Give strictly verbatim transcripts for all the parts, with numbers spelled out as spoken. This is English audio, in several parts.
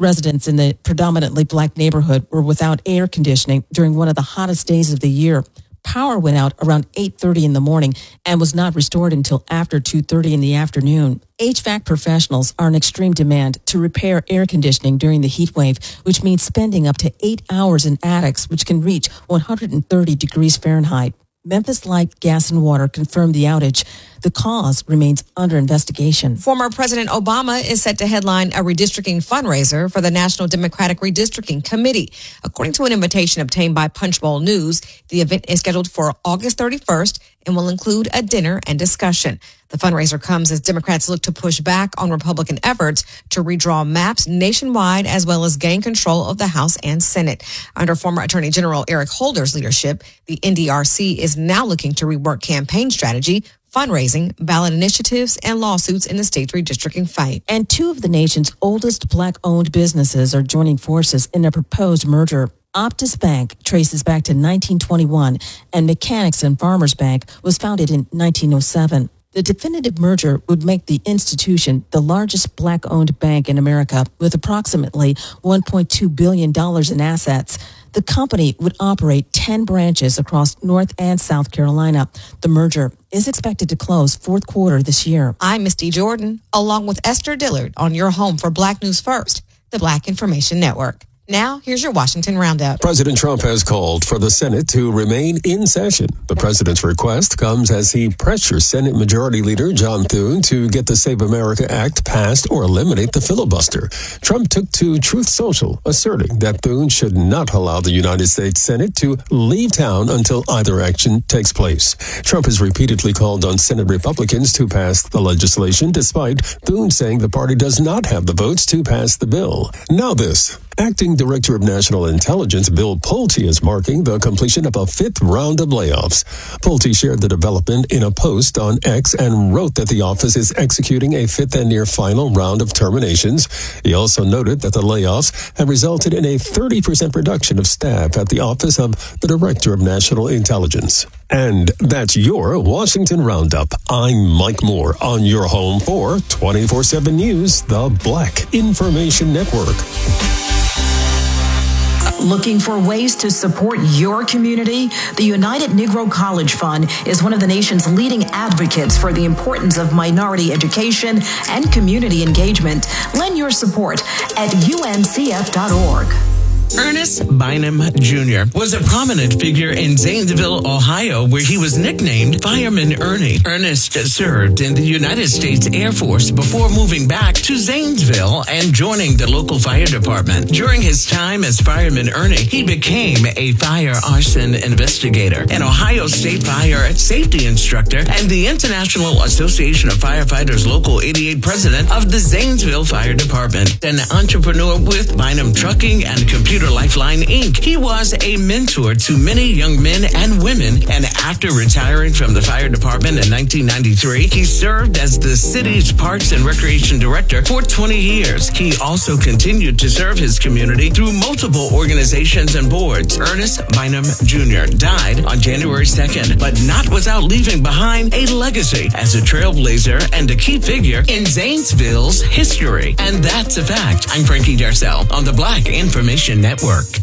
Residents in the predominantly black neighborhood were without air conditioning during one of the hottest days of the year. Power went out around eight thirty in the morning and was not restored until after two thirty in the afternoon. H V A C professionals are in extreme demand to repair air conditioning during the heat wave, which means spending up to eight hours in attics, which can reach one hundred thirty degrees Fahrenheit. Memphis Light, Gas and Water confirmed the outage. The cause remains under investigation. Former President Obama is set to headline a redistricting fundraiser for the National Democratic Redistricting Committee. According to an invitation obtained by Punchbowl News, the event is scheduled for August thirty-first and will include a dinner and discussion. The fundraiser comes as Democrats look to push back on Republican efforts to redraw maps nationwide as well as gain control of the House and Senate. Under former Attorney General Eric Holder's leadership, the N D R C is now looking to rework campaign strategy, fundraising, ballot initiatives, and lawsuits in the state's redistricting fight. And two of the nation's oldest black-owned businesses are joining forces in a proposed merger. Optus Bank traces back to nineteen twenty-one, and Mechanics and Farmers Bank was founded in nineteen oh seven. The definitive merger would make the institution the largest black-owned bank in America with approximately one point two billion dollars in assets. The company would operate ten branches across North and South Carolina. The merger is expected to close fourth quarter this year. I'm Misty Jordan, along with Esther Dillard on your home for Black News First, the Black Information Network. Now, here's your Washington Roundup. President Trump has called for the Senate to remain in session. The president's request comes as he pressures Senate Majority Leader John Thune to get the Save America Act passed or eliminate the filibuster. Trump took to Truth Social, asserting that Thune should not allow the United States Senate to leave town until either action takes place. Trump has repeatedly called on Senate Republicans to pass the legislation, despite Thune saying the party does not have the votes to pass the bill. Now this. Acting Director of National Intelligence Bill Pulte is marking the completion of a fifth round of layoffs. Pulte shared the development in a post on X and wrote that the office is executing a fifth and near final round of terminations. He also noted that the layoffs have resulted in a thirty percent reduction of staff at the Office of the Director of National Intelligence. And that's your Washington Roundup. I'm Mike Moore on your home for twenty-four seven News, the Black Information Network. Looking for ways to support your community? The United Negro College Fund is one of the nation's leading advocates for the importance of minority education and community engagement. Lend your support at U N C F dot org. Ernest Bynum Junior was a prominent figure in Zanesville, Ohio, where he was nicknamed Fireman Ernie. Ernest served in the United States Air Force before moving back to Zanesville and joining the local fire department. During his time as Fireman Ernie, he became a fire arson investigator, an Ohio State Fire Safety Instructor, and the International Association of Firefighters Local eighty-eight president of the Zanesville Fire Department. An entrepreneur with Bynum Trucking and Computer Lifeline, Incorporated. He was a mentor to many young men and women, and after retiring from the fire department in nineteen ninety-three, he served as the city's Parks and Recreation Director for twenty years. He also continued to serve his community through multiple organizations and boards. Ernest Bynum Junior died on January second, but not without leaving behind a legacy as a trailblazer and a key figure in Zanesville's history. And that's a fact. I'm Frankie Darcell on the Black Information Network.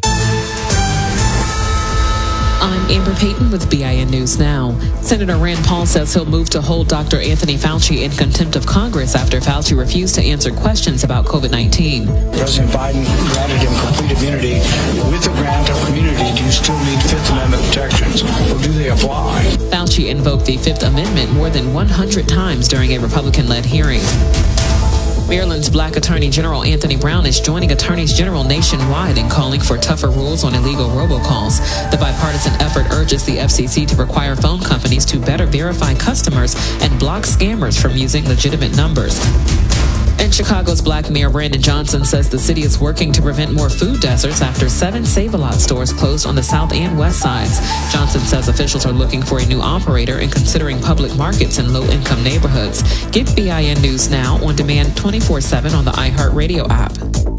I'm Amber Payton with B I N News Now. Senator Rand Paul says he'll move to hold Doctor Anthony Fauci in contempt of Congress after Fauci refused to answer questions about COVID nineteen. President Biden granted him complete immunity. With the grant of immunity, do you still need Fifth Amendment protections, or do they apply? Fauci invoked the Fifth Amendment more than one hundred times during a Republican-led hearing. Maryland's Black Attorney General Anthony Brown is joining attorneys general nationwide in calling for tougher rules on illegal robocalls. The bipartisan effort urges the F C C to require phone companies to better verify customers and block scammers from using legitimate numbers. And Chicago's Black Mayor Brandon Johnson says the city is working to prevent more food deserts after seven Save-A-Lot stores closed on the south and west sides. Johnson says officials are looking for a new operator and considering public markets in low-income neighborhoods. Get B I N News Now on demand twenty-four seven on the iHeartRadio app.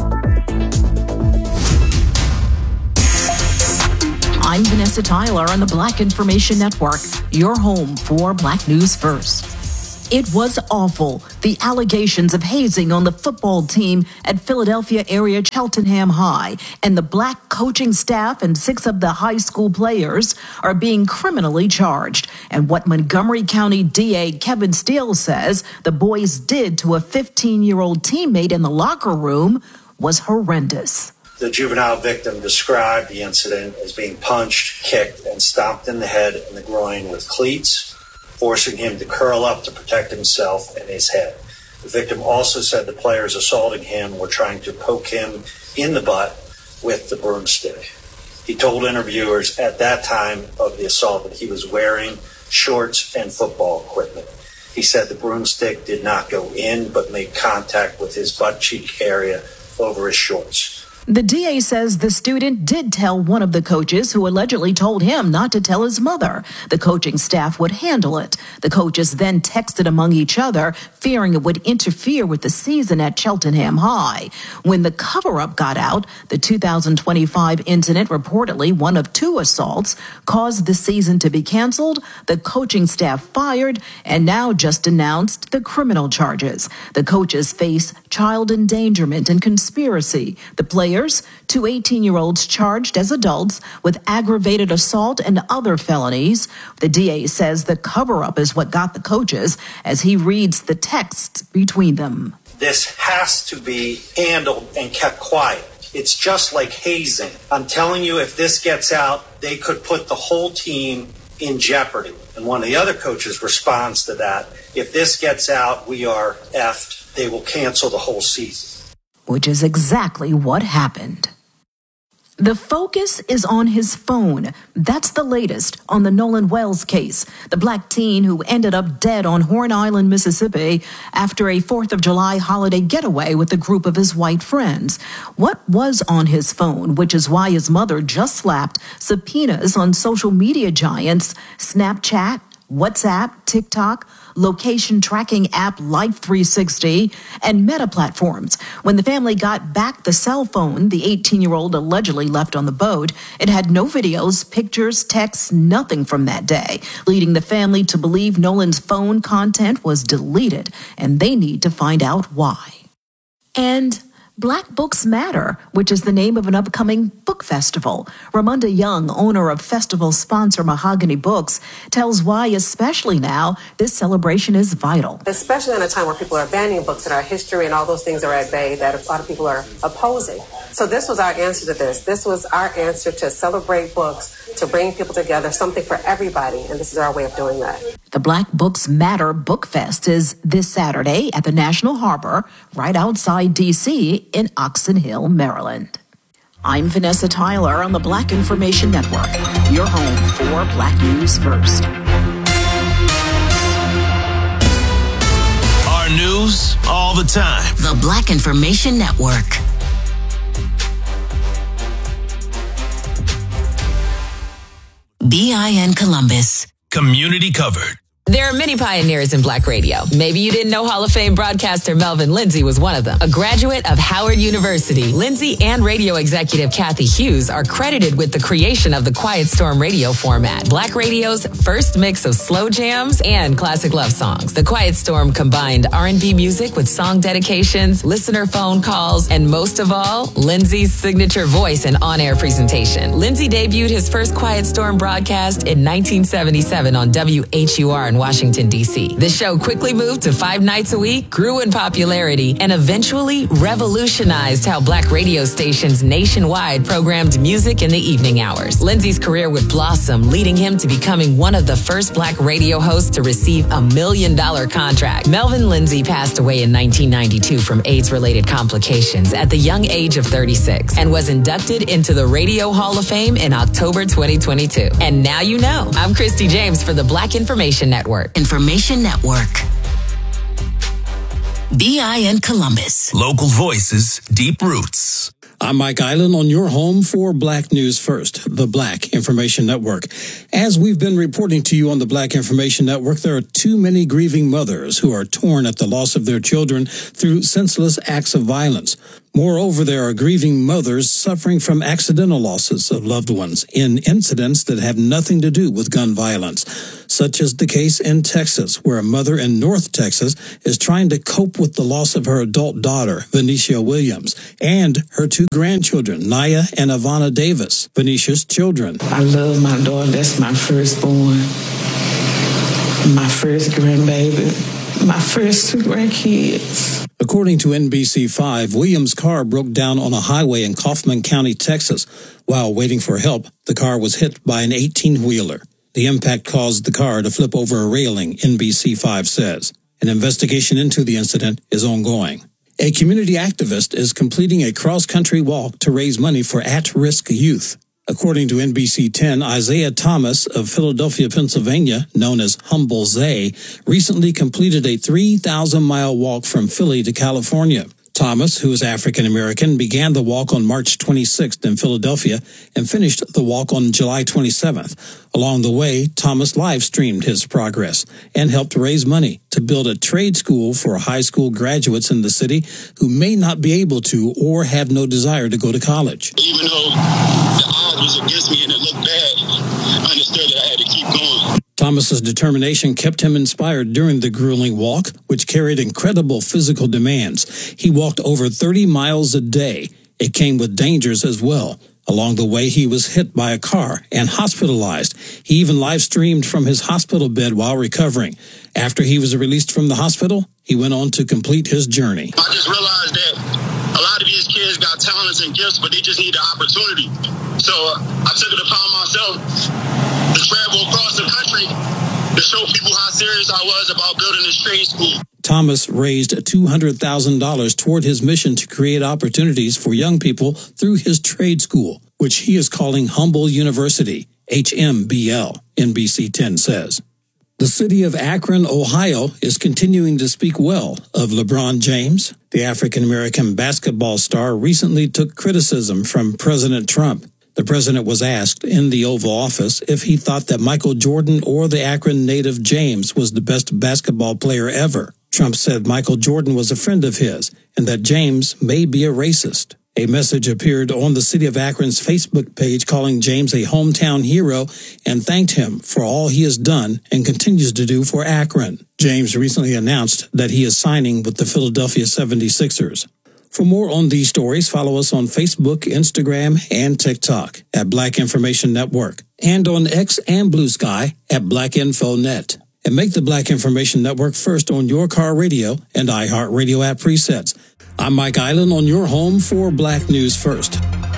I'm Vanessa Tyler on the Black Information Network, your home for Black News First. It was awful. The allegations of hazing on the football team at Philadelphia area Cheltenham High and the black coaching staff and six of the high school players are being criminally charged. And what Montgomery County D A Kevin Steele says the boys did to a fifteen-year-old teammate in the locker room was horrendous. The juvenile victim described the incident as being punched, kicked, and stomped in the head and the groin with cleats, forcing him to curl up to protect himself and his head. The victim also said the players assaulting him were trying to poke him in the butt with the broomstick. He told interviewers at that time of the assault that he was wearing shorts and football equipment. He said the broomstick did not go in but made contact with his butt cheek area over his shorts. The D A says the student did tell one of the coaches who allegedly told him not to tell his mother. The coaching staff would handle it. The coaches then texted among each other, fearing it would interfere with the season at Cheltenham High. When the cover-up got out, the two thousand twenty-five incident, reportedly one of two assaults, caused the season to be canceled, the coaching staff fired, and now just announced the criminal charges. The coaches face child endangerment and conspiracy. The players, two eighteen-year-olds charged as adults with aggravated assault and other felonies. The D A says the cover-up is what got the coaches as he reads the texts between them. This has to be handled and kept quiet. It's just like hazing. I'm telling you, if this gets out, they could put the whole team in jeopardy. And one of the other coaches responds to that. If this gets out, we are effed. They will cancel the whole season. Which is exactly what happened. The focus is on his phone. That's the latest on the Nolan Wells case, the black teen who ended up dead on Horn Island, Mississippi, after a fourth of July holiday getaway with a group of his white friends. What was on his phone, which is why his mother just slapped subpoenas on social media giants, Snapchat, WhatsApp, TikTok, location tracking app Life three sixty, and Meta platforms. When the family got back the cell phone the eighteen-year-old allegedly left on the boat, it had no videos, pictures, texts, nothing from that day, leading the family to believe Nolan's phone content was deleted, and they need to find out why. And Black Books Matter, which is the name of an upcoming book festival. Ramonda Young, owner of festival sponsor Mahogany Books, tells why, especially now, this celebration is vital. Especially in a time where people are banning books and our history and all those things are at bay that a lot of people are opposing. So this was our answer to this. This was our answer to celebrate books, to bring people together, something for everybody, and this is our way of doing that. The Black Books Matter Book Fest is this Saturday at the National Harbor, right outside D C in Oxon Hill, Maryland. I'm Vanessa Tyler on the Black Information Network, your home for Black News First. Our news all the time. The Black Information Network. B I N Columbus. Community covered. There are many pioneers in Black radio. Maybe you didn't know Hall of Fame broadcaster Melvin Lindsay was one of them. A graduate of Howard University, Lindsay and radio executive Kathy Hughes are credited with the creation of the Quiet Storm radio format, Black radio's first mix of slow jams and classic love songs. The Quiet Storm combined R and B music with song dedications, listener phone calls, and most of all, Lindsay's signature voice and on-air presentation. Lindsay debuted his first Quiet Storm broadcast in nineteen seventy-seven on W H U R in Washington, D C. The show quickly moved to five nights a week, grew in popularity, and eventually revolutionized how Black radio stations nationwide programmed music in the evening hours. Lindsay's career would blossom, leading him to becoming one of the first Black radio hosts to receive a million dollar contract. Melvin Lindsay passed away in nineteen ninety-two from AIDS-related complications at the young age of thirty-six and was inducted into the Radio Hall of Fame in October twenty twenty-two. And now you know. I'm Christy James for the Black Information Network. Information Network. B I N Columbus. Local voices, deep roots. I'm Mike Island on your home for Black News First, the Black Information Network. As we've been reporting to you on the Black Information Network, there are too many grieving mothers who are torn at the loss of their children through senseless acts of violence. Moreover, there are grieving mothers suffering from accidental losses of loved ones in incidents that have nothing to do with gun violence, such as the case in Texas, where a mother in North Texas is trying to cope with the loss of her adult daughter, Venetia Williams, and her two grandchildren, Naya and Ivana Davis, Venetia's children. I love my daughter. That's my firstborn, my first grandbaby, my first two grandkids. According to N B C five, Williams' car broke down on a highway in Kaufman County, Texas. While waiting for help, the car was hit by an eighteen-wheeler. The impact caused the car to flip over a railing, N B C five says. An investigation into the incident is ongoing. A community activist is completing a cross-country walk to raise money for at-risk youth. According to N B C ten, Isaiah Thomas of Philadelphia, Pennsylvania, known as Humble Zay, recently completed a three thousand mile walk from Philly to California. Thomas, who is African-American, began the walk on March twenty-sixth in Philadelphia and finished the walk on July twenty-seventh. Along the way, Thomas live-streamed his progress and helped raise money to build a trade school for high school graduates in the city who may not be able to or have no desire to go to college. Even though the odds was against me and it looked bad, I understood that I had to keep going. Thomas's determination kept him inspired during the grueling walk, which carried incredible physical demands. He walked over thirty miles a day. It came with dangers as well. Along the way, he was hit by a car and hospitalized. He even live-streamed from his hospital bed while recovering. After he was released from the hospital, he went on to complete his journey. I just realized that a lot of these kids got talents and gifts, but they just need the opportunity. So uh, I took it upon myself to travel across the country to show people how serious I was about building this trade school. Thomas raised two hundred thousand dollars toward his mission to create opportunities for young people through his trade school, which he is calling Humble University, H M B L, N B C ten says. The city of Akron, Ohio, is continuing to speak well of LeBron James. The African-American basketball star recently took criticism from President Trump. The president was asked in the Oval Office if he thought that Michael Jordan or the Akron native James was the best basketball player ever. Trump said Michael Jordan was a friend of his and that James may be a racist. A message appeared on the city of Akron's Facebook page calling James a hometown hero and thanked him for all he has done and continues to do for Akron. James recently announced that he is signing with the Philadelphia seventy-sixers. For more on these stories, follow us on Facebook, Instagram, and TikTok at Black Information Network, and on X and Blue Sky at Black Info Net. And make the Black Information Network first on your car radio and iHeartRadio app presets. I'm Mike Island on your home for Black News First.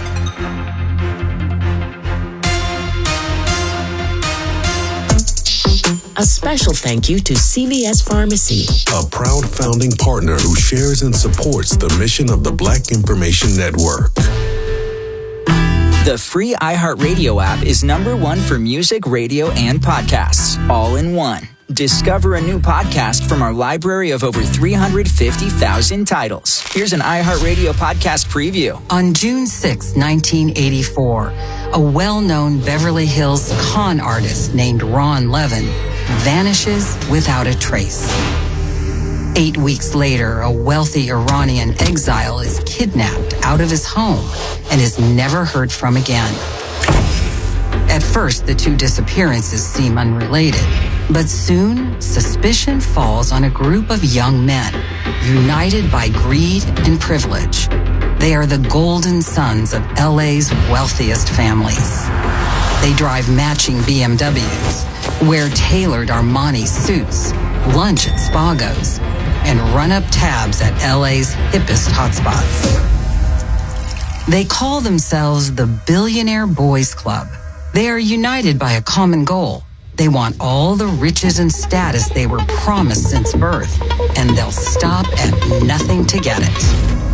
A special thank you to C V S Pharmacy, a proud founding partner who shares and supports the mission of the Black Information Network. The free iHeartRadio app is number one for music, radio, and podcasts, all in one. Discover a new podcast from our library of over three hundred fifty thousand titles. Here's an iHeartRadio podcast preview. On June sixth, nineteen eighty-four, a well-known Beverly Hills con artist named Ron Levin vanishes without a trace. Eight weeks later, a wealthy Iranian exile is kidnapped out of his home and is never heard from again. At first, the two disappearances seem unrelated, but soon suspicion falls on a group of young men united by greed and privilege. They are the golden sons of L A's wealthiest families. They drive matching B M Ws, wear tailored Armani suits, lunch at Spago's, and run up tabs at L A's hippest hotspots. They call themselves the Billionaire Boys Club. They are united by a common goal. They want all the riches and status they were promised since birth, and they'll stop at nothing to get it.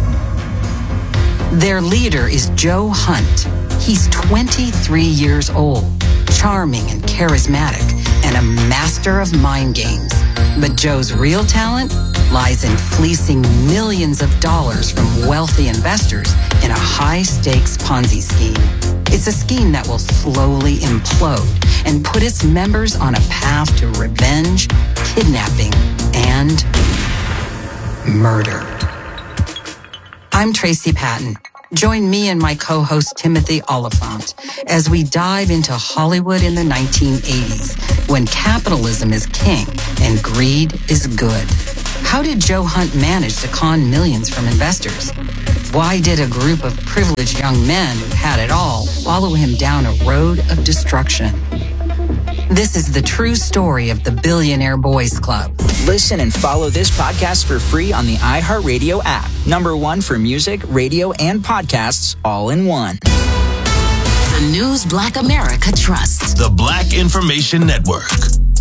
Their leader is Joe Hunt. He's twenty-three years old, charming and charismatic, and a master of mind games. But Joe's real talent lies in fleecing millions of dollars from wealthy investors in a high-stakes Ponzi scheme. It's a scheme that will slowly implode and put its members on a path to revenge, kidnapping, and murder. I'm Tracy Patton. Join me and my co-host Timothy Oliphant as we dive into Hollywood in the nineteen eighties, when capitalism is king and greed is good. How did Joe Hunt manage to con millions from investors? Why did a group of privileged young men who had it all follow him down a road of destruction? This is the true story of the Billionaire Boys Club. Listen and follow this podcast for free on the iHeartRadio app. Number one for music, radio, and podcasts all in one. The news Black America trusts. The Black Information Network.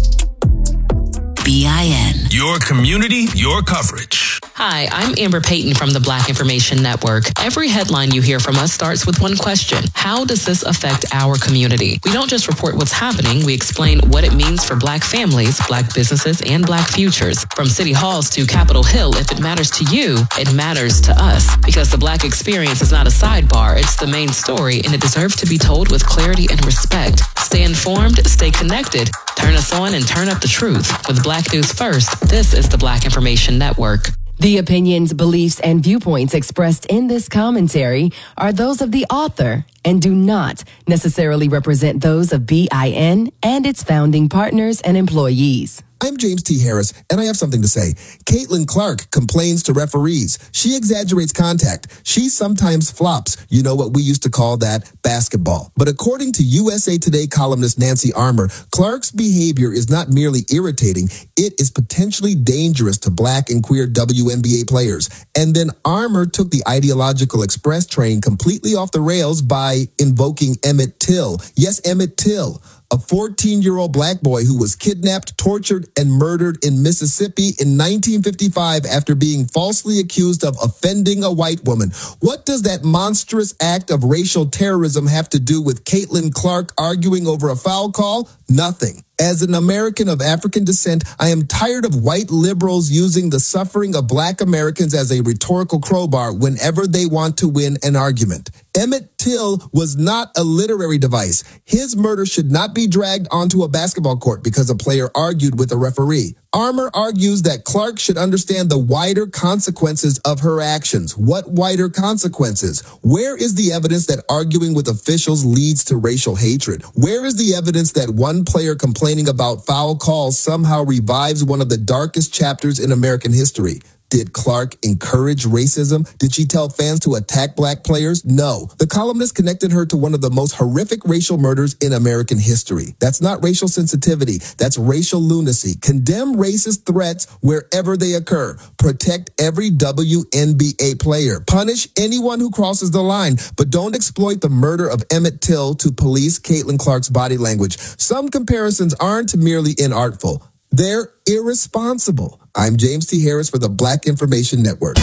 B I N. Your community, your coverage. Hi, I'm Amber Payton from the Black Information Network. Every headline you hear from us starts with one question. How does this affect our community? We don't just report what's happening. We explain what it means for Black families, Black businesses, and Black futures. From city halls to Capitol Hill, if it matters to you, it matters to us. Because the Black experience is not a sidebar. It's the main story, and it deserves to be told with clarity and respect. Stay informed, stay connected. Turn us on and turn up the truth. With Black News First, this is the Black Information Network. The opinions, beliefs, and viewpoints expressed in this commentary are those of the author and do not necessarily represent those of B I N and its founding partners and employees. I'm James T. Harris, and I have something to say. Caitlin Clark complains to referees. She exaggerates contact. She sometimes flops. You know what we used to call that? Basketball. But according to U S A Today columnist Nancy Armour, Clark's behavior is not merely irritating, it is potentially dangerous to Black and queer W N B A players. And then Armour took the ideological express train completely off the rails by invoking Emmett Till. Yes, Emmett Till. A fourteen-year-old Black boy who was kidnapped, tortured, and murdered in Mississippi in nineteen fifty-five after being falsely accused of offending a white woman. What does that monstrous act of racial terrorism have to do with Caitlin Clark arguing over a foul call? Nothing. As an American of African descent, I am tired of white liberals using the suffering of Black Americans as a rhetorical crowbar whenever they want to win an argument. Emmett Till was not a literary device. His murder should not be dragged onto a basketball court because a player argued with a referee. Armour argues that Clark should understand the wider consequences of her actions. What wider consequences? Where is the evidence that arguing with officials leads to racial hatred? Where is the evidence that one player complaining about foul calls somehow revives one of the darkest chapters in American history? Did Clark encourage racism? Did she tell fans to attack Black players? No. The columnist connected her to one of the most horrific racial murders in American history. That's not racial sensitivity. That's racial lunacy. Condemn racist threats wherever they occur. Protect every W N B A player. Punish anyone who crosses the line, but don't exploit the murder of Emmett Till to police Caitlin Clark's body language. Some comparisons aren't merely inartful. They're irresponsible. I'm James T. Harris for the Black Information Network.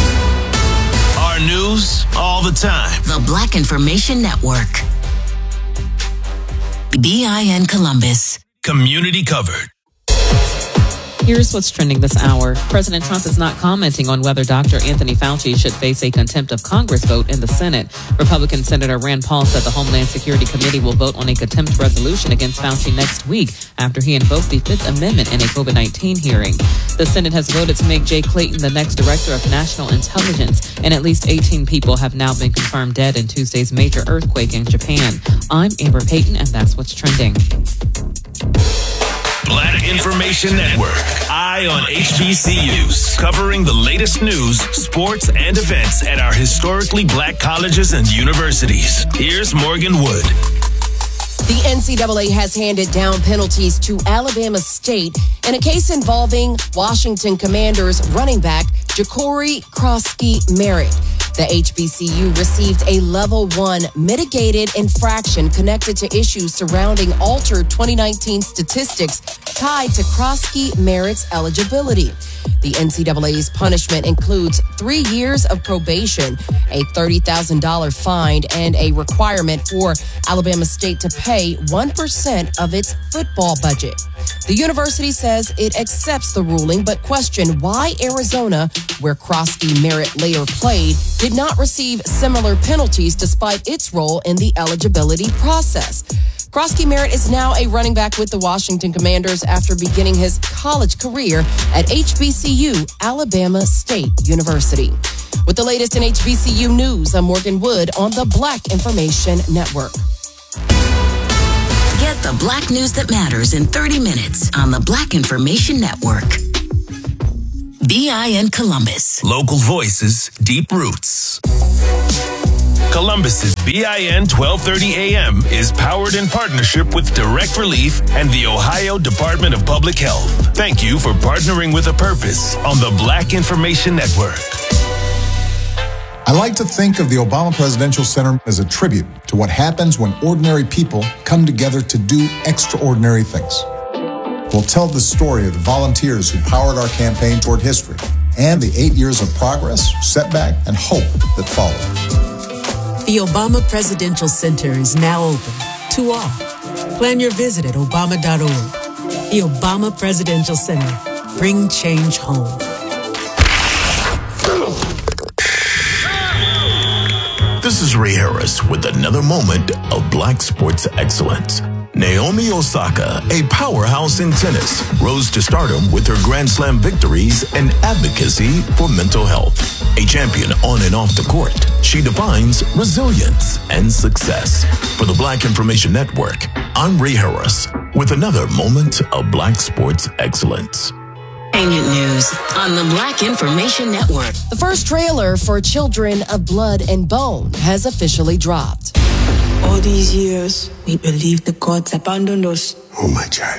Our news all the time. The Black Information Network. B I N Columbus. Community covered. Here's what's trending this hour. President Trump is not commenting on whether Doctor Anthony Fauci should face a contempt of Congress vote in the Senate. Republican Senator Rand Paul said the Homeland Security Committee will vote on a contempt resolution against Fauci next week after he invoked the Fifth Amendment in a COVID nineteen hearing. The Senate has voted to make Jay Clayton the next Director of National Intelligence, and at least eighteen people have now been confirmed dead in Tuesday's major earthquake in Japan. I'm Amber Payton, and that's what's trending. Black Information Network. Eye on H B C Us. Covering the latest news, sports, and events at our historically Black colleges and universities. Here's Morgan Wood. The N C double A has handed down penalties to Alabama State in a case involving Washington Commanders running back Ja'Cory Krosky-Merritt. The H B C U received a level one mitigated infraction connected to issues surrounding altered twenty nineteen statistics tied to Krosky-Merritt's eligibility. The N C double A's punishment includes three years of probation, a thirty thousand dollars fine, and a requirement for Alabama State to pay one percent of its football budget. The university says it accepts the ruling, but questioned why Arizona, where Krosky-Merritt later played, did not receive similar penalties despite its role in the eligibility process. Krosky Merritt is now a running back with the Washington Commanders after beginning his college career at H B C U, Alabama State University. With the latest in H B C U news, I'm Morgan Wood on the Black Information Network. Get the Black news that matters in thirty minutes on the Black Information Network. B I N Columbus. Local voices, deep roots. Columbus's B I N twelve thirty A M is powered in partnership with Direct Relief and the Ohio Department of Public Health. Thank you for partnering with a purpose on the Black Information Network. I like to think of the Obama Presidential Center as a tribute to what happens when ordinary people come together to do extraordinary things. We'll tell the story of the volunteers who powered our campaign toward history and the eight years of progress, setback, and hope that followed. The Obama Presidential Center is now open to all. Plan your visit at obama dot org. The Obama Presidential Center. Bring change home. This is Ray Harris with another moment of Black sports excellence. Naomi Osaka, a powerhouse in tennis, rose to stardom with her Grand Slam victories and advocacy for mental health. A champion on and off the court, she defines resilience and success. For the Black Information Network, I'm Ray Harris with another moment of Black sports excellence. Entertainment news on the Black Information Network. The first trailer for Children of Blood and Bone has officially dropped. All these years, we believed the gods abandoned us. Oh, my child.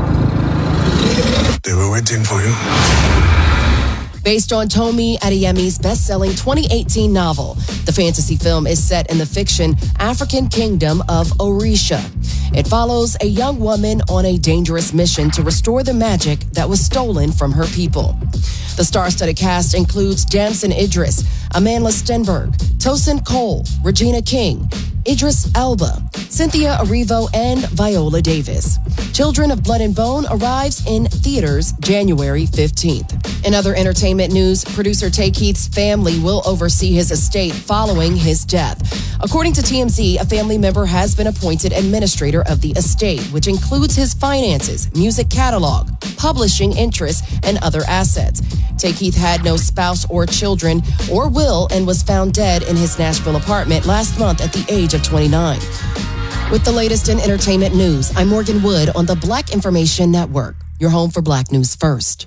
They were waiting for you. Based on Tomi Adeyemi's best-selling twenty eighteen novel, the fantasy film is set in the fiction African kingdom of Orisha. It follows a young woman on a dangerous mission to restore the magic that was stolen from her people. The star-studded cast includes Damson Idris, Amandla Stenberg, Tosin Cole, Regina King, Idris Elba, Cynthia Erivo, and Viola Davis. Children of Blood and Bone arrives in theaters January fifteenth. In other entertainment news, producer Tay Keith's family will oversee his estate following his death. According to T M Z, a family member has been appointed administrator of the estate, which includes his finances, music catalog, publishing interests, and other assets. Tay Keith had no spouse or children or will and was found dead in his Nashville apartment last month at the age of twenty-nine. With the latest in entertainment news, I'm Morgan Wood on the Black Information Network, your home for Black News First.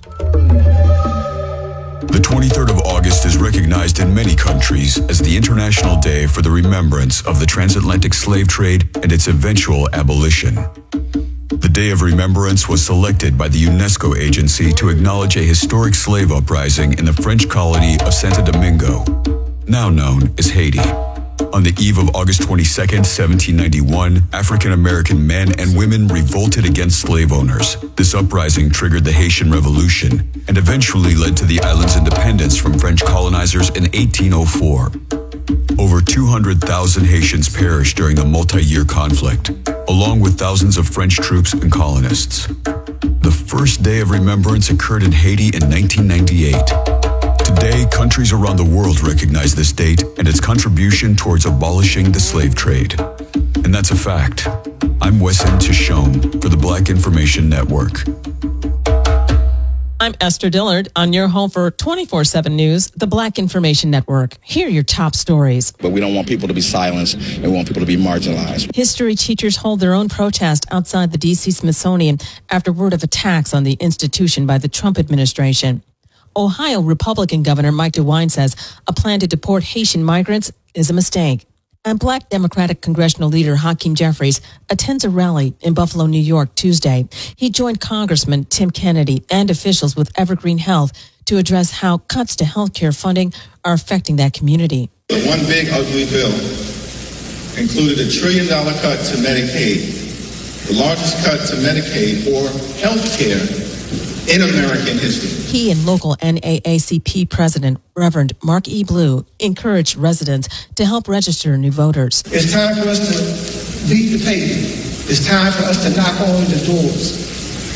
The twenty-third of August is recognized in many countries as the International Day for the Remembrance of the Transatlantic Slave Trade and its eventual abolition. The Day of Remembrance was selected by the UNESCO agency to acknowledge a historic slave uprising in the French colony of Santo Domingo, now known as Haiti. On the eve of August twenty-second, seventeen ninety-one, African-American men and women revolted against slave owners. This uprising triggered the Haitian Revolution and eventually led to the island's independence from French colonizers in eighteen oh four. Over two hundred thousand Haitians perished during the multi-year conflict, along with thousands of French troops and colonists. The first Day of Remembrance occurred in Haiti in nineteen ninety-eight. Today, countries around the world recognize this date and its contribution towards abolishing the slave trade. And that's a fact. I'm Wesson Tishome for the Black Information Network. I'm Esther Dillard on your home for twenty-four seven News, the Black Information Network. Here are your top stories. But we don't want people to be silenced, and we want people to be marginalized. History teachers hold their own protest outside the D C Smithsonian after word of attacks on the institution by the Trump administration. Ohio Republican Governor Mike DeWine says a plan to deport Haitian migrants is a mistake. And Black Democratic congressional leader Hakeem Jeffries attends a rally in Buffalo, New York, Tuesday. He joined Congressman Tim Kennedy and officials with Evergreen Health to address how cuts to health care funding are affecting that community. The one big ugly bill included a trillion dollar cut to Medicaid, the largest cut to Medicaid or health care in American history. He and local N double A C P President Reverend Mark E. Blue encouraged residents to help register new voters. It's time for us to beat the pavement. It's time for us to knock on the doors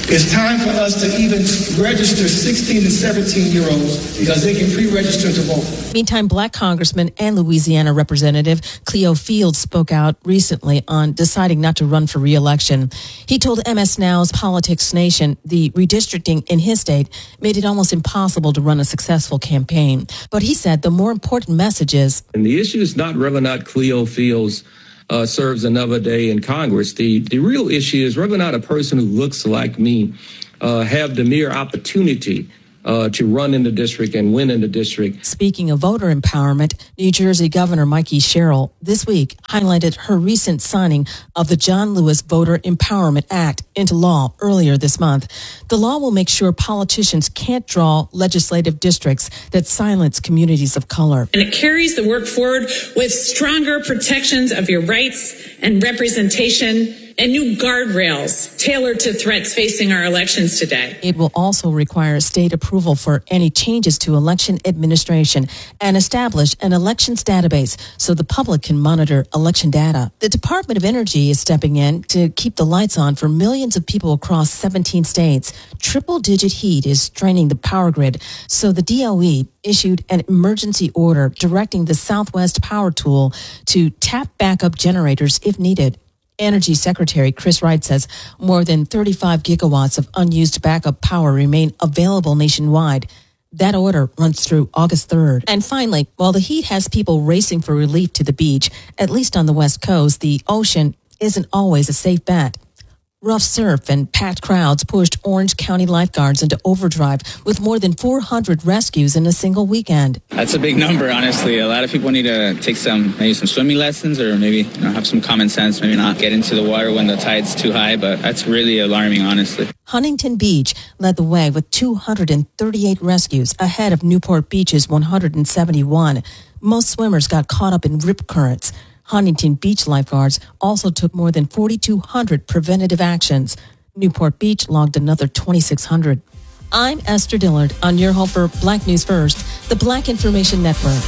It's time for us to even register sixteen and seventeen-year-olds because they can pre-register to vote. Meantime, Black Congressman and Louisiana Representative Cleo Fields spoke out recently on deciding not to run for re-election. He told M S Now's Politics Nation the redistricting in his state made it almost impossible to run a successful campaign. But he said the more important message is... And the issue is not whether or not Cleo Fields Uh, serves another day in Congress. The the real issue is whether or not a person who looks like me uh, have the mere opportunity uh, to run in the district and win in the district. Speaking of voter empowerment, New Jersey Governor Mikey Sherrill this week highlighted her recent signing of the John Lewis Voter Empowerment Act into law earlier this month. The law will make sure politicians can't draw legislative districts that silence communities of color. And it carries the work forward with stronger protections of your rights and representation and new guardrails tailored to threats facing our elections today. It will also require state approval for any changes to election administration and establish an elections database so the public can monitor election data. The Department of Energy is stepping in to keep the lights on for millions of people across seventeen states. Triple-digit heat is straining the power grid, so the D O E issued an emergency order directing the Southwest Power Tool to tap backup generators if needed. Energy Secretary Chris Wright says more than thirty-five gigawatts of unused backup power remain available nationwide. That order runs through August third. And finally, while the heat has people racing for relief to the beach, at least on the West Coast, the ocean isn't always a safe bet. Rough surf and packed crowds pushed Orange County lifeguards into overdrive with more than four hundred rescues in a single weekend. That's a big number, honestly. A lot of people need to take some, maybe some swimming lessons or maybe you know, have some common sense, maybe not get into the water when the tide's too high, but that's really alarming, honestly. Huntington Beach led the way with two hundred thirty-eight rescues ahead of Newport Beach's one hundred seventy-one. Most swimmers got caught up in rip currents. Huntington Beach lifeguards also took more than forty-two hundred preventative actions. Newport Beach logged another twenty-six hundred. I'm Esther Dillard on your home for Black News First, the Black Information Network.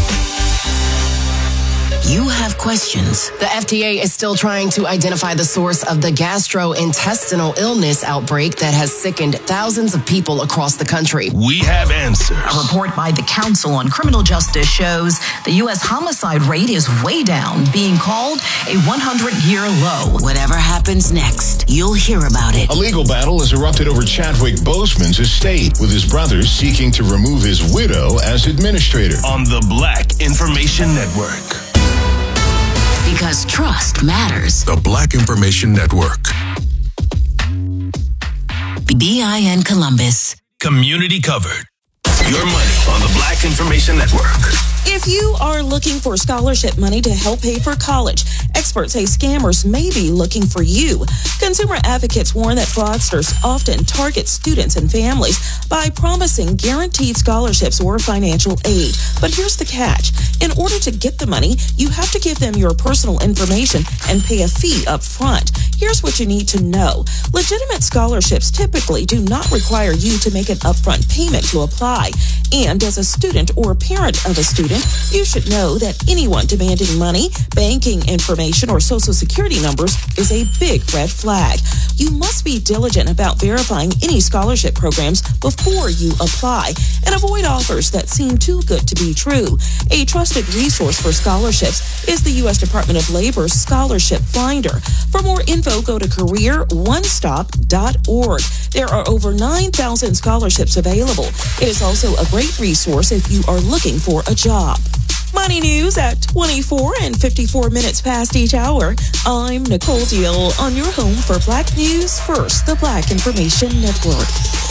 You have questions. The F D A is still trying to identify the source of the gastrointestinal illness outbreak that has sickened thousands of people across the country. We have answers. A report by the Council on Criminal Justice shows the U S homicide rate is way down, being called a hundred-year low. Whatever happens next, you'll hear about it. A legal battle has erupted over Chadwick Boseman's estate, with his brothers seeking to remove his widow as administrator. On the Black Information Network. Because trust matters. The Black Information Network. B I N Columbus. Community covered. Your money on the Black Information Network. If you are looking for scholarship money to help pay for college, experts say scammers may be looking for you. Consumer advocates warn that fraudsters often target students and families by promising guaranteed scholarships or financial aid. But here's the catch. In order to get the money, you have to give them your personal information and pay a fee up front. Here's what you need to know. Legitimate scholarships typically do not require you to make an upfront payment to apply. And as a student or parent of a student, you should know that anyone demanding money, banking information, or social security numbers is a big red flag. You must be diligent about verifying any scholarship programs before you apply and avoid offers that seem too good to be true. A trusted resource for scholarships is the U S Department of Labor's Scholarship Finder. For more info, go to career one stop dot org. There are over nine thousand scholarships available. It is also a great resource if you are looking for a job. Money news at twenty-four and fifty-four minutes past each hour. I'm Nicole Deal on your home for Black News First, the Black Information Network.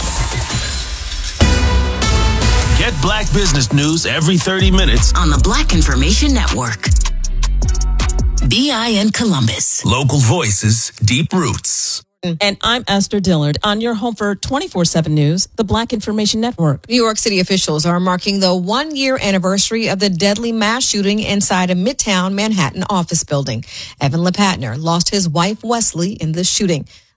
Get Black business news every thirty minutes on the Black Information Network. B I N Columbus. Local voices, deep roots. And I'm Esther Dillard on your home for twenty-four seven News, the Black Information Network. New York City officials are marking the one-year anniversary of the deadly mass shooting inside a Midtown Manhattan office building. Evan LePatner lost his wife, Wesley, in this shooting.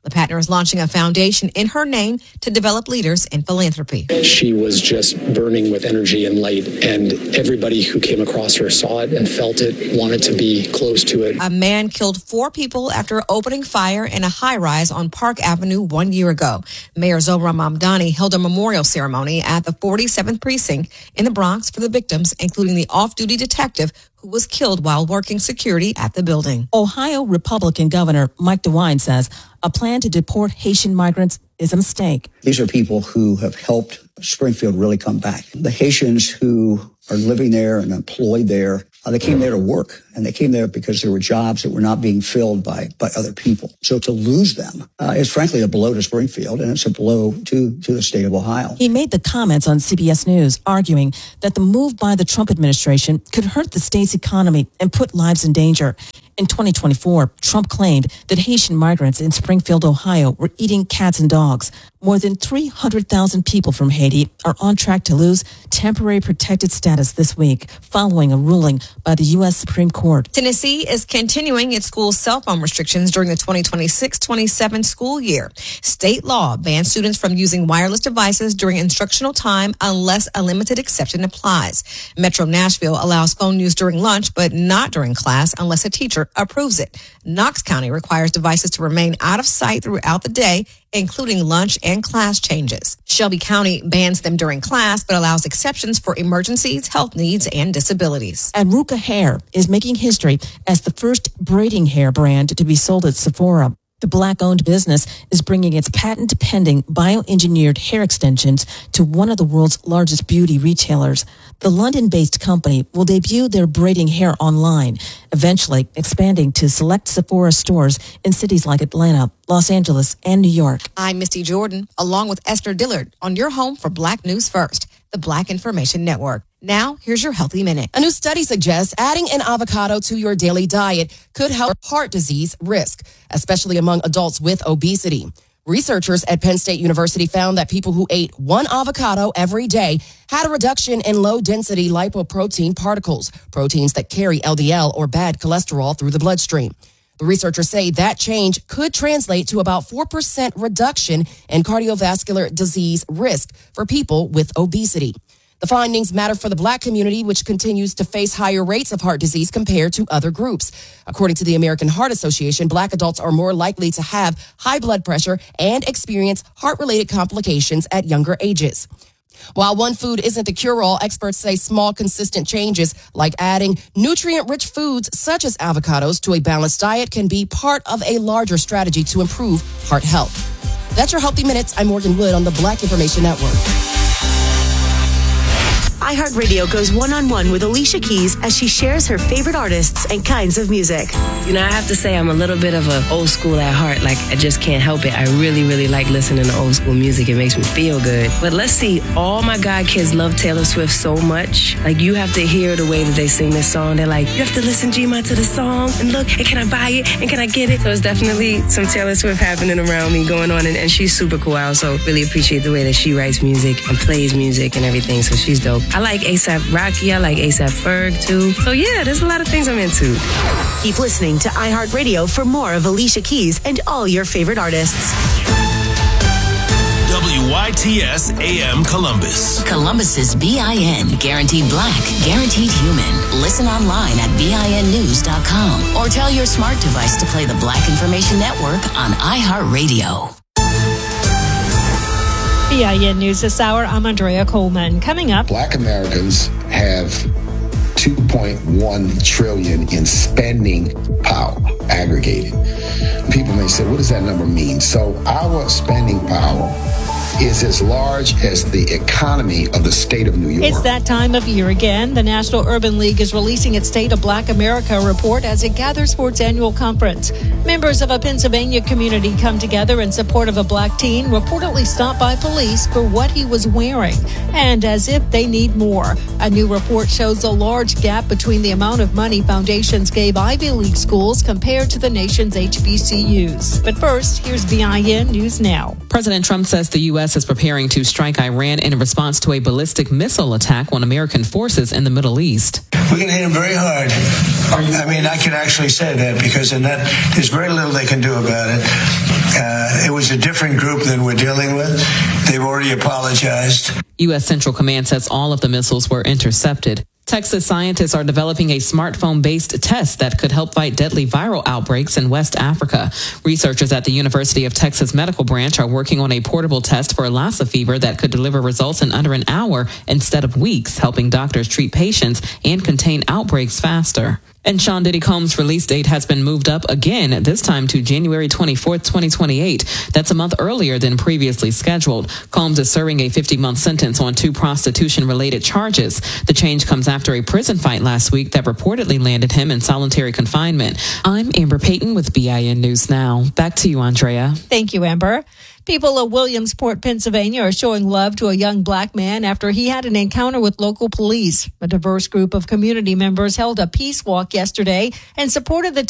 LePatner is launching a foundation in her name to develop leaders in philanthropy. She was just burning with energy and light, and everybody who came across her saw it and felt it, wanted to be close to it. A man killed four people after opening fire in a high-rise on Park Avenue one year ago. Mayor Zohran Mamdani held a memorial ceremony at the forty-seventh Precinct in the Bronx for the victims, including the off-duty detective who was killed while working security at the building. Ohio Republican Governor Mike DeWine says a plan to deport Haitian migrants is a mistake. These are people who have helped Springfield really come back. The Haitians who are living there and employed there, uh, they came there to work, and they came there because there were jobs that were not being filled by, by other people. So to lose them uh, is frankly a blow to Springfield, and it's a blow to, to the state of Ohio. He made the comments on C B S News, arguing that the move by the Trump administration could hurt the state's economy and put lives in danger. In twenty twenty-four, Trump claimed that Haitian migrants in Springfield, Ohio, were eating cats and dogs. More than three hundred thousand people from Haiti are on track to lose temporary protected status this week, following a ruling by the U S Supreme Court. Tennessee is continuing its school cell phone restrictions during the twenty twenty-six twenty-seven school year. State law bans students from using wireless devices during instructional time unless a limited exception applies. Metro Nashville allows phone use during lunch, but not during class unless a teacher approves it. Knox County requires devices to remain out of sight throughout the day, including lunch and class changes. Shelby County bans them during class, but allows exceptions for emergencies, health needs, and disabilities. And Ruka Hair is making history as the first braiding hair brand to be sold at Sephora. The Black-owned business is bringing its patent-pending bioengineered hair extensions to one of the world's largest beauty retailers. The London-based company will debut their braiding hair online, eventually expanding to select Sephora stores in cities like Atlanta, Los Angeles, and New York. I'm Misty Jordan, along with Esther Dillard, on your home for Black News First, the Black Information Network. Now, here's your Healthy Minute. A new study suggests adding an avocado to your daily diet could help heart disease risk, especially among adults with obesity. Researchers at Penn State University found that people who ate one avocado every day had a reduction in low-density lipoprotein particles, proteins that carry L D L or bad cholesterol through the bloodstream. The researchers say that change could translate to about four percent reduction in cardiovascular disease risk for people with obesity. The findings matter for the Black community, which continues to face higher rates of heart disease compared to other groups. According to the American Heart Association, Black adults are more likely to have high blood pressure and experience heart-related complications at younger ages. While one food isn't the cure-all, experts say small, consistent changes like adding nutrient-rich foods such as avocados to a balanced diet can be part of a larger strategy to improve heart health. That's your Healthy Minutes. I'm Morgan Wood on the Black Information Network. iHeartRadio goes one-on-one with Alicia Keys as she shares her favorite artists and kinds of music. You know, I have to say I'm a little bit of an old school at heart. Like, I just can't help it. I really, really like listening to old school music. It makes me feel good. But let's see, all my God kids love Taylor Swift so much. Like, you have to hear the way that they sing this song. They're like, you have to listen, G-Ma, to the song. And look, and can I buy it? And can I get it? So it's definitely some Taylor Swift happening around me going on. And, and she's super cool. I also really appreciate the way that she writes music and plays music and everything. So she's dope. I like ASAP Rocky. I like ASAP Ferg, too. So, yeah, there's a lot of things I'm into. Keep listening to iHeartRadio for more of Alicia Keys and all your favorite artists. W Y T S A M Columbus. Columbus's B I N. Guaranteed Black. Guaranteed Human. Listen online at B I N news dot com or tell your smart device to play the Black Information Network on iHeartRadio. B I N News this hour, I'm Andrea Coleman. Coming up, Black Americans have two point one trillion in spending power aggregated. People may say, what does that number mean? So our spending power is as large as the economy of the state of New York. It's that time of year again. The National Urban League is releasing its State of Black America report as it gathers for its annual conference. Members of a Pennsylvania community come together in support of a black teen reportedly stopped by police for what he was wearing, and as if they need more. A new report shows a large gap between the amount of money foundations gave Ivy League schools compared to the nation's H B C Us. But first, here's B I N News Now. President Trump says the U S S is preparing to strike Iran in response to a ballistic missile attack on American forces in the Middle East. We're going to hit them very hard. I mean, I can actually say that because in that, there's very little they can do about it. Uh, it was a different group than we're dealing with. They've already apologized. U S. Central Command says all of the missiles were intercepted. Texas scientists are developing a smartphone-based test that could help fight deadly viral outbreaks in West Africa. Researchers at the University of Texas Medical Branch are working on a portable test for Lassa fever that could deliver results in under an hour instead of weeks, helping doctors treat patients and contain outbreaks faster. And Sean Diddy Combs' release date has been moved up again, this time to January twenty-fourth, twenty twenty-eight. That's a month earlier than previously scheduled. Combs is serving a fifty-month sentence on two prostitution-related charges. The change comes after a prison fight last week that reportedly landed him in solitary confinement. I'm Amber Payton with B I N News Now. Back to you, Andrea. Thank you, Amber. People of Williamsport, Pennsylvania are showing love to a young black man after he had an encounter with local police. A diverse group of community members held a peace walk yesterday and supported the